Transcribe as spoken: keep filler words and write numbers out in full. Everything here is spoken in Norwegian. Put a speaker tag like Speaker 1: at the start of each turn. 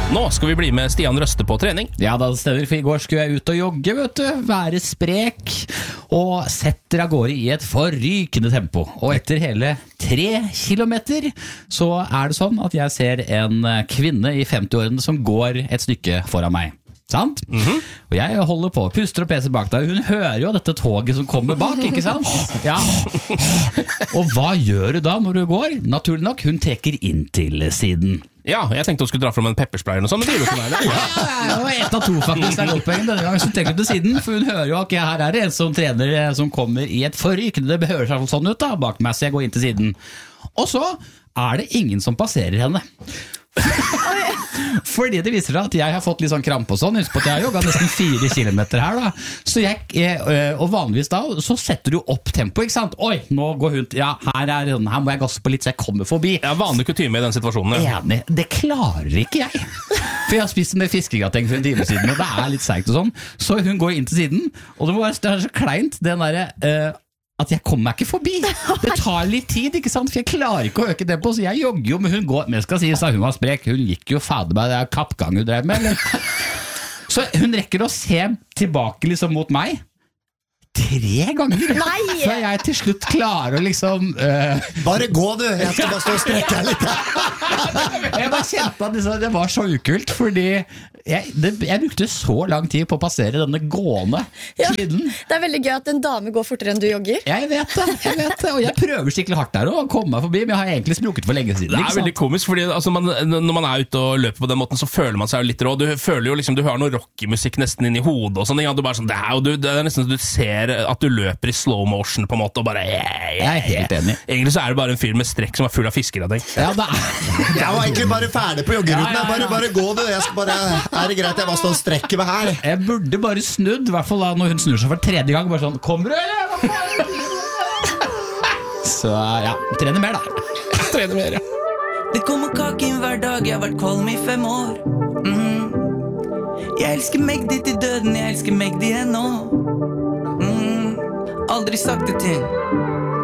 Speaker 1: Nå skal vi bli med Stian Røste på trening.
Speaker 2: Ja, da stemmer, for i går skulle jeg ut og jogge, vet du, være sprek, og setter av gårde i et forrykende tempo. Og etter hele tre kilometer, så er det sånn at jeg ser en kvinne i femti-årene som går et stykke foran meg. Sant? Mm-hmm. Og jeg holder på, puster og peser bak deg. Hun hører jo dette toget som kommer bak, ikke sant? Ja. Og hva gjør du da når du går? Naturlig nok, hun trekker inn til siden.
Speaker 1: Ja, jeg tenkte hun skulle dra frem en pepperspray eller noe sånt, men det gjør jo ikke meg det.
Speaker 2: Ja, og ett av to faktisk er opphengen denne gangen, så trekker hun til siden, for hun hører jo at her er det en som trener som kommer i et forrykende, det høres seg sånn ut da, bak meg, så jeg går inn til siden. Og så er det ingen som passerer henne. Fordi det viser seg at jeg har fått litt sånn krampe og sånn. Husk på at jeg har jogget nesten fire kilometer her da. Så jeg, og vanligvis da så setter du opp tempo, ikke sant? Oi, nå går hun, ja, her, er, her må jeg gasse på litt så jeg kommer forbi.
Speaker 1: Ja, vanlig kutyme i den situasjonen. Ja.
Speaker 2: Enig, det klarer ikke jeg. For jeg har spist en fiskegrateng for en time siden, og det er litt seigt og sånn. Så hun går inn til siden, og det, må være, det er så kleint, den der... Uh, at jeg kommer meg ikke forbi. Det tar litt tid, ikke sant? For jeg klarer ikke å øke det på, så jeg jogger jo, men hun går, men jeg skal si, så hun var sprek, hun gikk jo fader meg, det er kappgang hun drev med, eller? Så hun rekker å se tilbake liksom mot meg, tre ganger.
Speaker 3: Nei!
Speaker 2: Så jeg til slutt klarer å liksom... Uh,
Speaker 4: bare gå du, jeg skal bare stå og strekke her litt.
Speaker 2: Jeg bare kjente at det var så ukult, fordi jeg, det, jeg brukte så lang tid på å passere denne gående tiden.
Speaker 3: Ja, det er veldig gøy at en dame går fortere enn du jogger.
Speaker 2: Jeg vet det, jeg vet det, og jeg prøver skikkelig hardt der å komme meg forbi, men jeg har egentlig sprukket for lenge siden.
Speaker 1: Det er veldig komisk, fordi altså, man, når man er ute og løper på den måten, så føler man seg jo litt rå. Du føler jo liksom, du har noe rock-musikk nesten inn i hodet og sånn, ja, du bare sånn, det er, jo, det er nesten så du ser at du løper i slow motion på en måte, og bare, yeah, yeah,
Speaker 2: jeg er helt enig.
Speaker 1: Egentlig så er det bare en fyr med strekk som er full av fiskegrateng.
Speaker 2: Ja, det er.
Speaker 4: Jeg var egentlig bare ferdig på joggeruten, ja, ja, ja. bare, bare gå du, jeg skal bare, er det greit, jeg bare står og strekker meg her.
Speaker 2: Jeg burde bare snudd, i hvert fall da når hun snur seg for tredje gang, bare sånn, kommer du eller? Så ja, trener mer da.
Speaker 1: Trener mer, ja.
Speaker 5: Det kommer kake inn hver dag, jeg har vært kvalm i fem år. Mm. Jeg elsker meg ditt til døden, jeg elsker meg det ennå. Mm. Aldri sagt det til